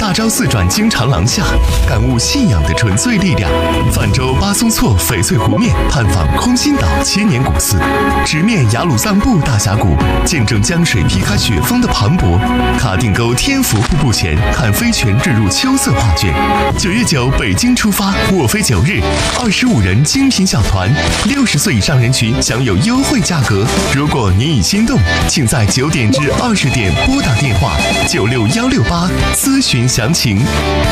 大昭寺转经长廊下，感悟信仰的纯粹力量；泛舟巴松措翡翠湖面，探访空心岛千年古寺；直面雅鲁藏布大峡谷，见证江水劈开雪峰的磅礴；卡定沟天府瀑布前，看飞泉坠入秋色画卷。9月9，北京出发，我飞9日，25人精品小团，60岁以上人群享有优惠价格。如果您已心动，请在9点至20点拨打电话96168咨询详情。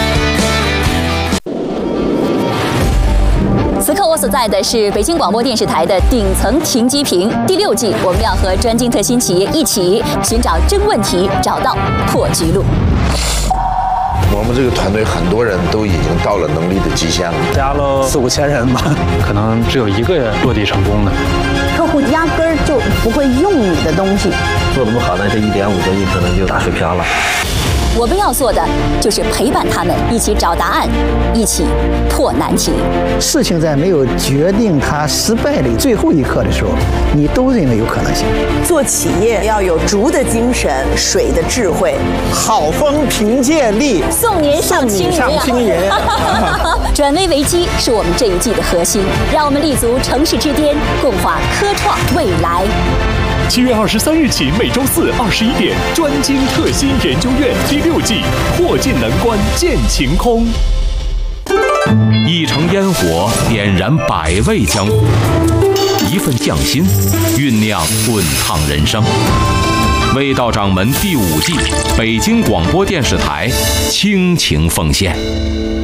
此刻我所在的是北京广播电视台的顶层停机坪第6季，我们要和专精特新企业一起寻找真问题，找到破局路。 我们这个团队很多人都已经到了能力的极限了， 加了4、5千人吧，可能只有1个落地成功的。 客户压根儿就不会用你的东西， 做得不好呢，这1.5个亿可能就打水漂了。 我们要做的就是陪伴他们一起找答案，一起破难题。 事情在没有决定它失败的最后一刻的时候，你都认为有可能性。 做企业要有竹的精神，水的智慧， 好风凭借力， 送年上青云。转危为机是我们这一季的核心，让我们立足城市之巅，共话科创未来。 7月23日起，每周4、21点，专精特新研究院第6季，破尽难关见晴空。 一城烟火点燃百味江湖，一份匠心酝酿滚烫人生。味道掌门第5季，北京广播电视台倾情奉献。